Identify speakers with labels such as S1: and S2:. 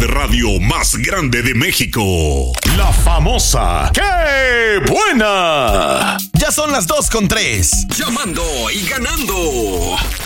S1: de radio más grande de México.
S2: La famosa ¡Qué buena!
S3: Ya son las 2:03.
S1: Llamando y ganando.